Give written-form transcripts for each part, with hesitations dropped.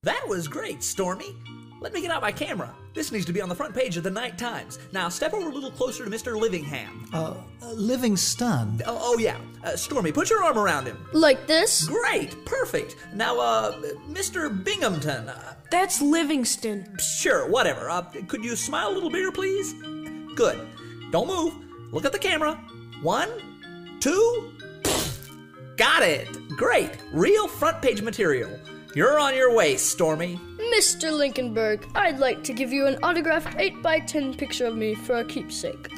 That was great, Stormy. Let me get out my camera. This needs to be on the front page of the Night Times. Now, step over a little closer to Mr. Livingham. Livingston. Oh yeah. Stormy, put your arm around him. Like this? Great. Perfect. Now, Mr. Binghamton. That's Livingston. Sure, whatever. Could you smile a little bigger, please? Good. Don't move. Look at the camera. 1, 2. Got it. Great. Real front page material. You're on your way, Stormy. Mr. Lincolnberg, I'd like to give you an autographed 8x10 picture of me for a keepsake.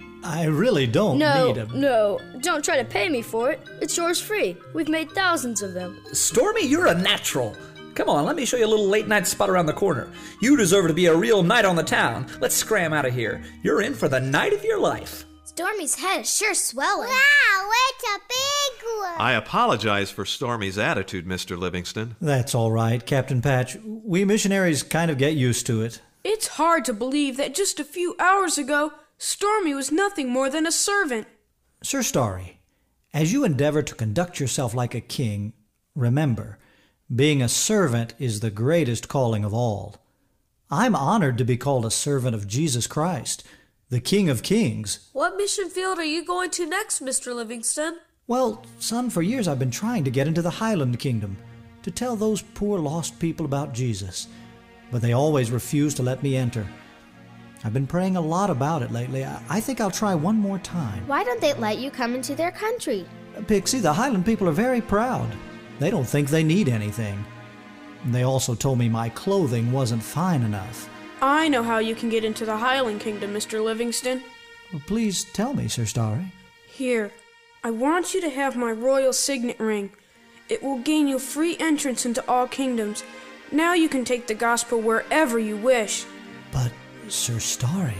I really don't need a... No, don't try to pay me for it. It's yours free. We've made thousands of them. Stormy, you're a natural. Come on, let me show you a little late night spot around the corner. You deserve to be a real knight on the town. Let's scram out of here. You're in for the night of your life. Stormy's head is sure swelling. Wow, it's a big one. I apologize for Stormy's attitude, Mr. Livingston. That's all right, Captain Patch. We missionaries kind of get used to it. It's hard to believe that just a few hours ago, Stormy was nothing more than a servant. Sir Starry, as you endeavor to conduct yourself like a king, remember, being a servant is the greatest calling of all. I'm honored to be called a servant of Jesus Christ, the King of Kings. What mission field are you going to next, Mr. Livingston? Well, son, for years I've been trying to get into the Highland Kingdom, to tell those poor lost people about Jesus, but they always refuse to let me enter. I've been praying a lot about it lately. I think I'll try one more time. Why don't they let you come into their country? Pixie, the Highland people are very proud. They don't think they need anything. They also told me my clothing wasn't fine enough. I know how you can get into the Highland Kingdom, Mr. Livingston. Well, please tell me, Sir Starry. Here, I want you to have my royal signet ring. It will gain you free entrance into all kingdoms. Now you can take the gospel wherever you wish. But, Sir Starry,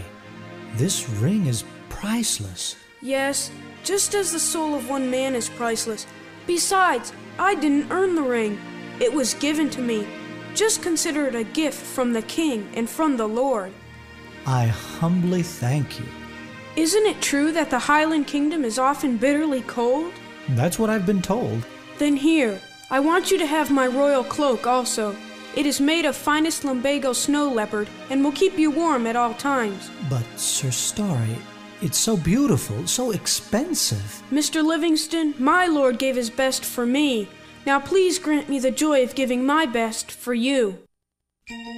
this ring is priceless. Yes, just as the soul of one man is priceless. Besides, I didn't earn the ring. It was given to me. Just consider it a gift from the King and from the Lord. I humbly thank you. Isn't it true that the Highland Kingdom is often bitterly cold? That's what I've been told. Then here, I want you to have my royal cloak also. It is made of finest lumbago snow leopard and will keep you warm at all times. But, Sir Starry, it's so beautiful, so expensive. Mr. Livingston, my lord gave his best for me. Now please grant me the joy of giving my best for you.